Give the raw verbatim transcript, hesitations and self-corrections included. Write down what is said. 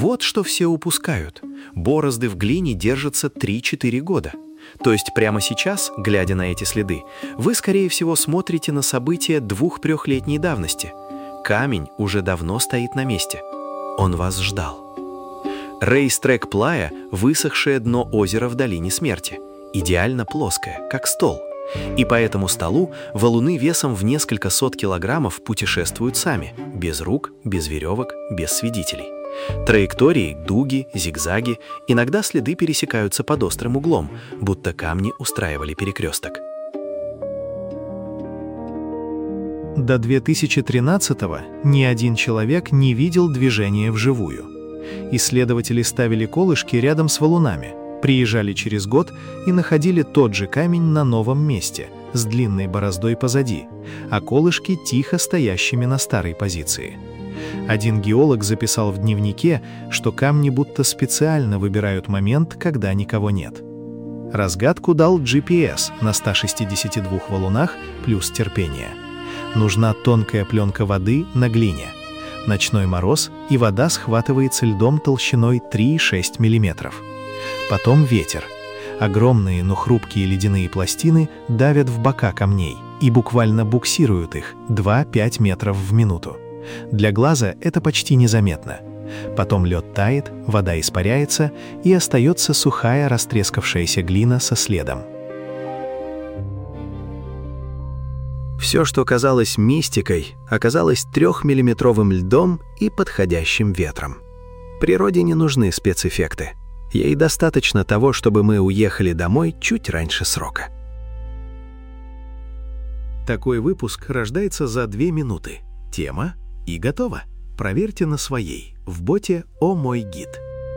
Вот что все упускают. Борозды в глине держатся три-четыре года. То есть прямо сейчас, глядя на эти следы, вы, скорее всего, смотрите на события двух-трехлетней давности. Камень уже давно стоит на месте. Он вас ждал. Рейстрек Плая – высохшее дно озера в долине смерти. Идеально плоское, как стол. И по этому столу валуны весом в несколько сот килограммов путешествуют сами, без рук, без веревок, без свидетелей. Траектории, дуги, зигзаги, иногда следы пересекаются под острым углом, будто камни устраивали перекресток. До две тысячи тринадцатого ни один человек не видел движения вживую. Исследователи ставили колышки рядом с валунами, приезжали через год и находили тот же камень на новом месте, с длинной бороздой позади, а колышки тихо стоящими на старой позиции. Один геолог записал в дневнике, что камни будто специально выбирают момент, когда никого нет. Разгадку дал джи пи эс на ста шестидесяти двух валунах плюс терпение. Нужна тонкая пленка воды на глине. Ночной мороз, и вода схватывается льдом толщиной три и шесть миллиметров. Потом ветер. Огромные, но хрупкие ледяные пластины давят в бока камней и буквально буксируют их два-пять метров в минуту. Для глаза это почти незаметно. Потом лед тает, вода испаряется, и остается сухая растрескавшаяся глина со следом. Все, что казалось мистикой, оказалось трехмиллиметровым льдом и подходящим ветром. Природе не нужны спецэффекты. Ей достаточно того, чтобы мы уехали домой чуть раньше срока. Такой выпуск рождается за две минуты. Тема и готово. Проверьте на своей в боте «О мой гид».